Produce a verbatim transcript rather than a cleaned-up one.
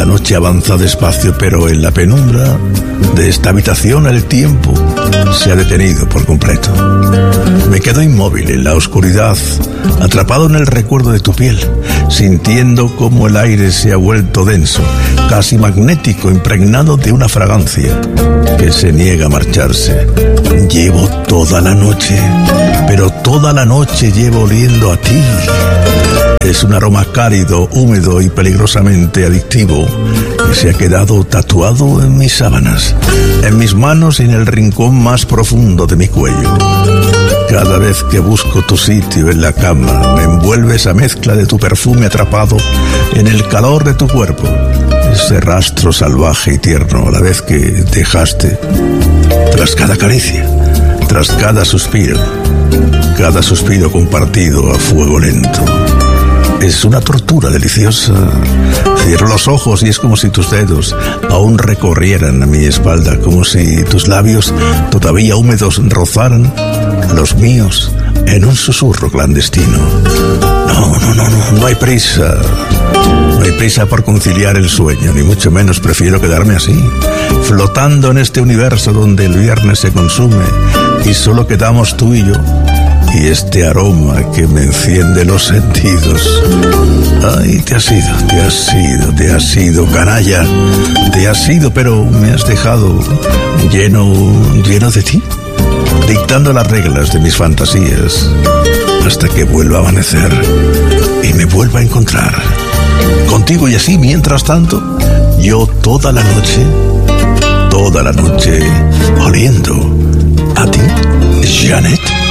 La noche avanza despacio, pero en la penumbra de esta habitación el tiempo se ha detenido por completo. Me quedo inmóvil en la oscuridad, atrapado en el recuerdo de tu piel, sintiendo cómo el aire se ha vuelto denso, casi magnético, impregnado de una fragancia que se niega a marcharse. Llevo toda la noche, pero toda la noche llevo oliendo a ti. Es un aroma cálido, húmedo y peligrosamente adictivo que se ha quedado tatuado en mis sábanas, en mis manos y en el rincón más profundo de mi cuello. Cada vez que busco tu sitio en la cama, me envuelve esa mezcla de tu perfume atrapado en el calor de tu cuerpo. Ese rastro salvaje y tierno a la vez que dejaste tras cada caricia, tras cada suspiro, cada suspiro compartido a fuego lento. Es una tortura deliciosa. Cierro los ojos y es como si tus dedos aún recorrieran a mi espalda, como si tus labios todavía húmedos rozaran los míos en un susurro clandestino. No, no, no, no, no hay prisa. No hay prisa por conciliar el sueño, ni mucho menos prefiero quedarme así, flotando en este universo donde el viernes se consume y solo quedamos tú y yo. Y este aroma que me enciende los sentidos. Ay, te has ido, te has ido, te has ido, canalla. Te has ido, pero me has dejado lleno, lleno de ti, dictando las reglas de mis fantasías, hasta que vuelva a amanecer y me vuelva a encontrar contigo. Y así, mientras tanto, yo toda la noche, toda la noche, oliendo a ti, Janet.